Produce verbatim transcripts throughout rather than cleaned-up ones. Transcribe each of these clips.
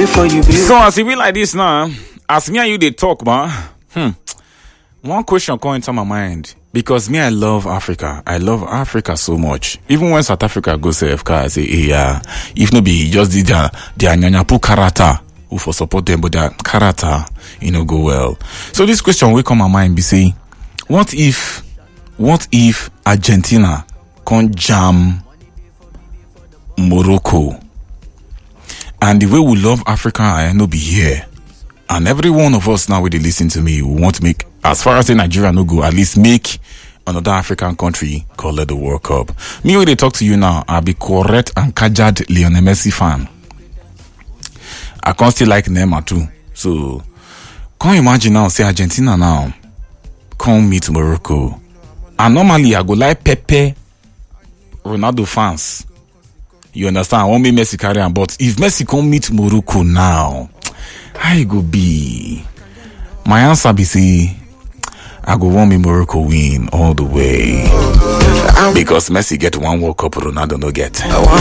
for you, baby. So as it be like this now, as me and you they talk, man. Hmm. One question come into my mind. Because me, I love Africa. I love Africa so much. Even when South Africa goes to F K, I say, hey, yeah, if no be just the their their nyanyapu character, who for support them, but their character, you know, go well. So this question will come my mind, be say, what if, what if Argentina can jam Morocco? And the way we love Africa, I no be here. And every one of us now, when they listen to me, we want to make, as far as the Nigeria no go, at least make another African country call it the World Cup. Me, when they talk to you now, I'll be correct and kajad Lionel Messi fan. I can't still like Neymar too. So, can't you imagine now, say Argentina now, come meet Morocco. And normally, I go like Pepe, Ronaldo fans. You understand? I won't be Messi carry on, but if Messi come meet Morocco now, how it go be? My answer be say, I go want me Morocco win all the way. Because Messi get one World Cup, Ronaldo no get.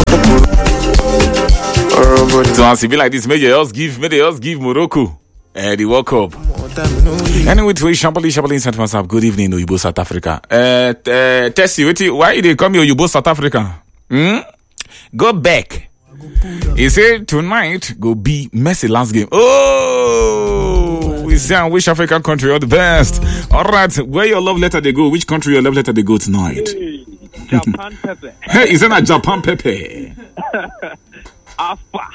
So as it be like this, may they just give, may they just give Morocco uh, the World Cup. Anyway, to Shambali Shambali sent WhatsApp. Good evening, Oyubo South Africa. Uh, uh Tessie, wait, why they come here, Oyubo South Africa? Hmm? Go back. He said tonight go be Messi last game. Oh, we say and wish African country all the best. All right, where your love letter they go? Which country your love letter they go tonight? Hey, Japan Pepe. Hey, is that Japan Pepe? Afa.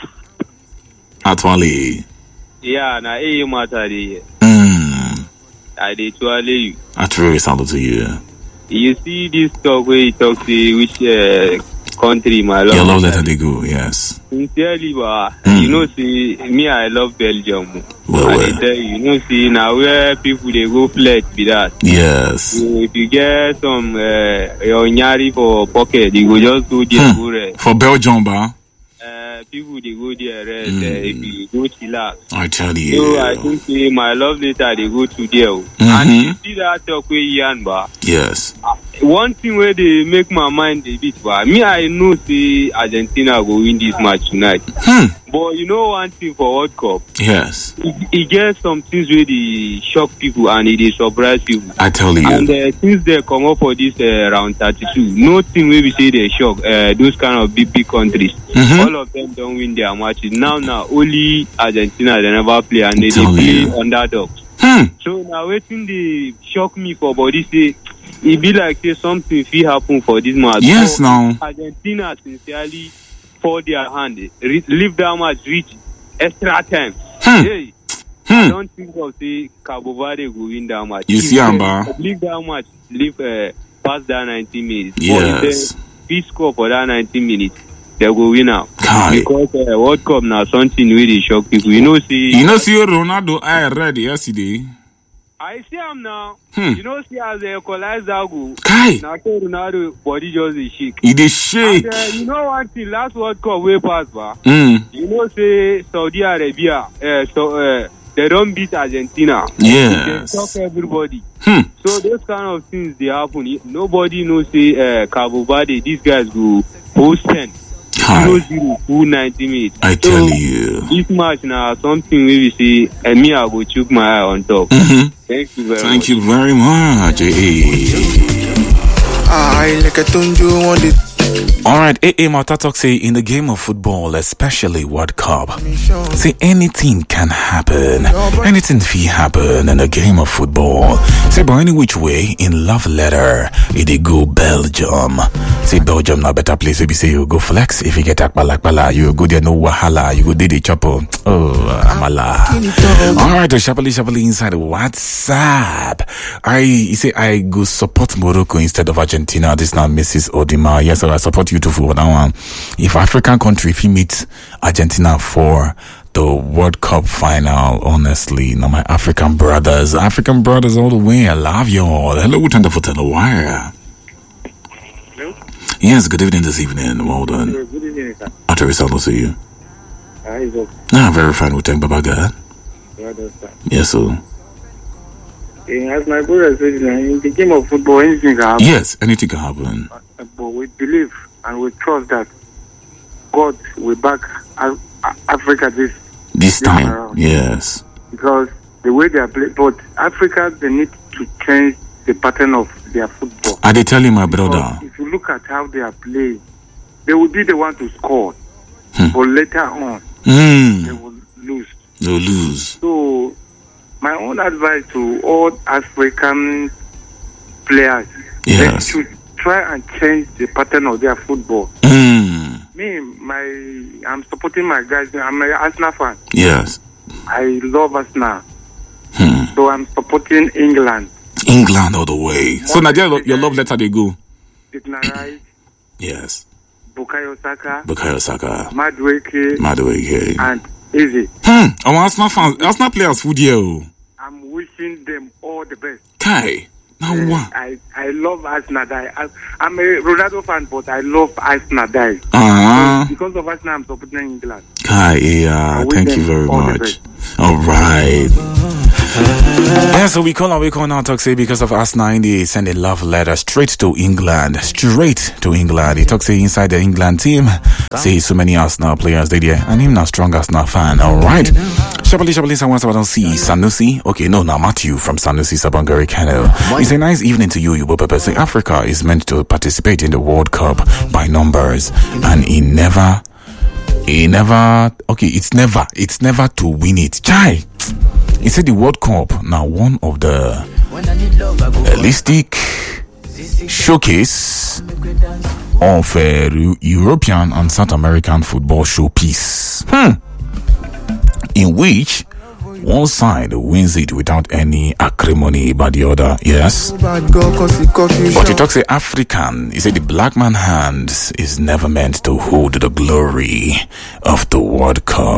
Atwali. Yeah, na eh matter dey. Hmm. I dey twale you. I truly sound to you. You see this talk where he talks to which uh, country my love. Your love letter they go, yes. Sincerely, but Mm. you know, see me, I love Belgium. Well, I well. dey tell you, you know, see now where people they go flirt be that. Yes. So if you get some uh, your nyari for pocket, you go just go there, Hmm. go rest. For Belgium, ba? Uh, people they go there rest. Mm. Uh, if you go chillax. I tell you. So I think say my love letter they go to there. Mm-hmm. And you see that talk where Ian ba. Yes. One thing where they make my mind a bit ba. Me I know say Argentina go win this match tonight. Hmm. But you know one thing for World Cup, Yes. it, it gets some things where they shock people and it they surprise people. I tell you. And uh, since they come up for this uh, round thirty-two, no thing where we say they shock uh, those kind of big big countries. Mhm. All of them don't win their matches. Now now only Argentina they never play and they, they Tell play you. underdogs. Hmm. So now waiting they shock me for body say it be like say something fit happen for this match. Yes, so, now. Argentina sincerely for their hand, re- leave that match reach extra time. Hmm. Hey, I Hmm. don't think of say Cabo Verde go win that match. You If see, they Amba? leave that match, leave uh, past that ninety minutes. Yes. But if they fit score for that ninety minutes, they go win out. Kai. Because uh, World Cup now something really shock people. You know, see. You know, see Ronaldo I read yesterday. I see him now. Hmm. You know, see as they equalize that goal. Kai. Now, so Ronaldo body just a shake. He dey shake. And, uh, you know one thing, last World Cup way past, ba. Hmm. You know, say Saudi Arabia, uh, so uh, they don't beat Argentina. Yes. They shock everybody. Hmm. So those kind of things they happen. Nobody knows say uh, Cabo Verde. These guys go post ten. Kai. Zero zero full ninety minutes. I So, tell you. this match now something we will see, and me I go chook my eye on top. Mm-hmm. Thank you very Thank much. you very much. Hey. I like a tunju want it. All right, A A Matatok say in the game of football, especially World Cup, say anything can happen. Anything can happen in a game of football. Say by any which way, in love letter, it go Belgium. Say Belgium now better place. Maybe say you go flex. If you get akbalakbala, you go there no wahala. You go do the chopper. Oh, amala. All right, Shapali Shapali inside WhatsApp. I you say I go support Morocco instead of Argentina. This now Missus Odima. Yes, sir, I support you too for that one. If African country, if you meet Argentina for the World Cup final, honestly, now my African brothers, African brothers all the way, I love you all. Hello, good time for Telewire. Hello? Yes, good evening this evening. Well done. Good evening, sir. After we start to you. How is it? Ah, very fine. We thank Baba God. Well done, sir. Yes, sir. Eh, As my brother said, in the game of football, anything can happen. Yes, anything can happen. But we believe and we trust that God will back Af- Africa this This time, around. yes. Because the way they are playing, but Africa, they need to change the pattern of their football. I did tell you, my Because brother. if you look at how they are playing, they will be the one to score, Hmm. but later on they Mm. will lose. They'll lose. So, my own advice to all African players, Yes. they should try and change the pattern of their football. Mm. Me, my, I'm supporting my guys. I'm an Arsenal fan. Yes. I love Arsenal, Hmm. so I'm supporting England. England all the way. So Nigeria, your love letter they go. Declan Rice, Yes. Bukayo Saka, Bukayo Saka, Madueke, Madueke. and Eze. Hmm. Our Arsenal fans, Arsenal players, food here. Oh. I'm wishing them all the best. Kai. Now Uh, what? I, I love Arsenal. I, I, I'm a Ronaldo fan, but I love Arsenal. Die. Uh-huh. Because of Arsenal, I'm supporting England. Kai, yeah. I wish Thank you them very all the much. best. All right. Yeah, so we call our we call now talk say because of us nine they send a love letter straight to England. Straight to England. He talk say inside the England team. Say so many Arsenal players they there and him now strong Arsenal fan. Alright. Shabali Shabali someone I don't see Sanusi. Okay, no, now Matthew from Sanusi Sabangari Kano. It's a nice evening to you, you Papa. Say Africa is meant to participate in the World Cup by numbers and he never he never okay, it's never it's never to win it. Chai. He said the World Cup now one of the realistic showcase of uh, European and South American football showpiece, hmm. in which one side wins it without any acrimony by the other. Yes, but he talks say African. He said the black man hand is never meant to hold the glory of the World Cup.